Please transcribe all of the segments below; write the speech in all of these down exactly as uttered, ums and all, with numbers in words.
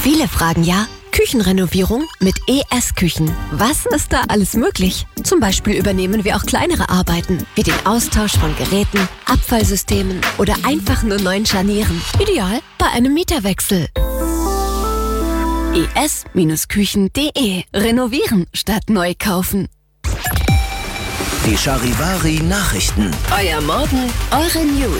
Viele fragen ja, Küchenrenovierung mit E S-Küchen. Was ist da alles möglich? Zum Beispiel übernehmen wir auch kleinere Arbeiten, wie den Austausch von Geräten, Abfallsystemen oder einfach nur neuen Scharnieren. Ideal bei einem Mieterwechsel. E S Küchen punkt de. Renovieren statt neu kaufen. Die Charivari Nachrichten. Euer Morgen, eure News.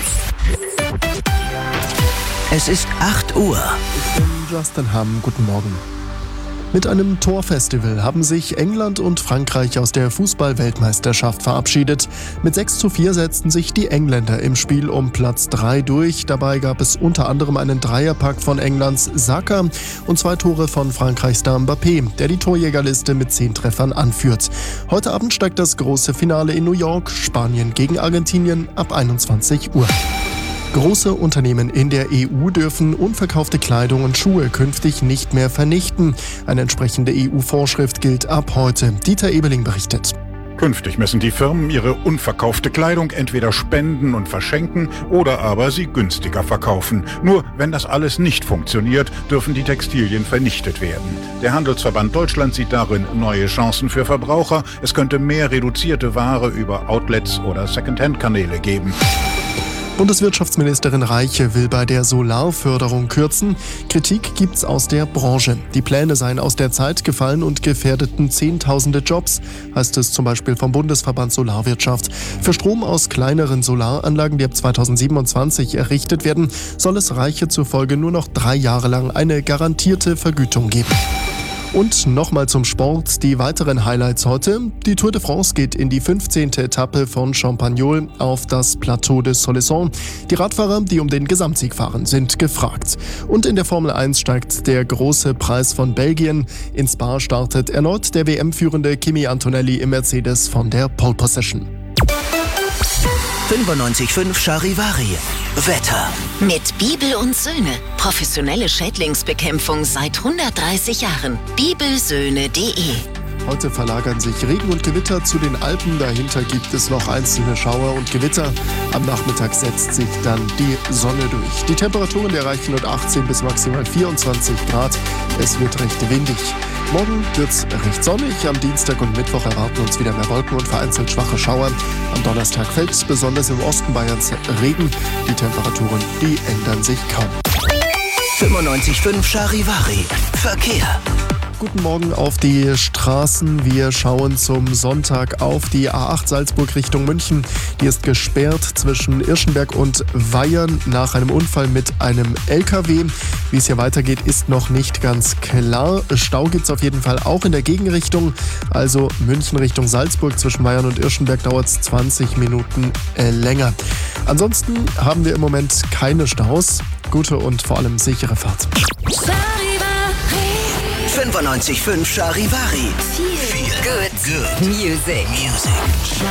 Es ist acht Uhr. Ich bin Justin Hamm. Guten Morgen. Mit einem Torfestival haben sich England und Frankreich aus der Fußball-Weltmeisterschaft verabschiedet. Mit sechs zu vier setzten sich die Engländer im Spiel um Platz drei durch. Dabei gab es unter anderem einen Dreierpack von Englands Saka und zwei Tore von Frankreichs Mbappé, der die Torjägerliste mit zehn Treffern anführt. Heute Abend steigt das große Finale in New York, Spanien gegen Argentinien ab einundzwanzig Uhr. Große Unternehmen in der E U dürfen unverkaufte Kleidung und Schuhe künftig nicht mehr vernichten. Eine entsprechende E U-Vorschrift gilt ab heute. Dieter Ebeling berichtet. Künftig müssen die Firmen ihre unverkaufte Kleidung entweder spenden und verschenken oder aber sie günstiger verkaufen. Nur wenn das alles nicht funktioniert, dürfen die Textilien vernichtet werden. Der Handelsverband Deutschland sieht darin neue Chancen für Verbraucher. Es könnte mehr reduzierte Ware über Outlets oder Secondhand-Kanäle geben. Bundeswirtschaftsministerin Reiche will bei der Solarförderung kürzen. Kritik gibt's aus der Branche. Die Pläne seien aus der Zeit gefallen und gefährdeten Zehntausende Jobs, heißt es zum Beispiel vom Bundesverband Solarwirtschaft. Für Strom aus kleineren Solaranlagen, die ab zweitausendsiebenundzwanzig errichtet werden, soll es Reiche zufolge nur noch drei Jahre lang eine garantierte Vergütung geben. Und nochmal zum Sport, die weiteren Highlights heute. Die Tour de France geht in die fünfzehnte Etappe von Champagnol auf das Plateau de Soleçon. Die Radfahrer, die um den Gesamtsieg fahren, sind gefragt. Und in der Formel eins steigt der große Preis von Belgien. In Spa startet erneut der W M-führende Kimi Antonelli im Mercedes von der Pole Position. fünfundneunzig Komma fünf Charivari. Wetter. Mit Bibel und Söhne. Professionelle Schädlingsbekämpfung seit hundertdreißig Jahren. bibelsöhne punkt de. Heute verlagern sich Regen und Gewitter zu den Alpen. Dahinter gibt es noch einzelne Schauer und Gewitter. Am Nachmittag setzt sich dann die Sonne durch. Die Temperaturen erreichen nur achtzehn bis maximal vierundzwanzig Grad. Es wird recht windig. Morgen wird's recht sonnig. Am Dienstag und Mittwoch erwarten uns wieder mehr Wolken und vereinzelt schwache Schauer. Am Donnerstag fällt besonders im Osten Bayerns Regen. Die Temperaturen, die ändern sich kaum. fünfundneunzig Komma fünf Charivari. Verkehr. Guten Morgen auf die Straßen. Wir schauen zum Sonntag auf die A acht Salzburg Richtung München. Die ist gesperrt zwischen Irschenberg und Weyern nach einem Unfall mit einem L K W. Wie es hier weitergeht, ist noch nicht ganz klar. Stau gibt es auf jeden Fall auch in der Gegenrichtung. Also München Richtung Salzburg zwischen Weyern und Irschenberg dauert es zwanzig Minuten äh, länger. Ansonsten haben wir im Moment keine Staus. Gute und vor allem sichere Fahrt. fünfundneunzig Komma fünf Charivari. Feel good. Good. Music. Music.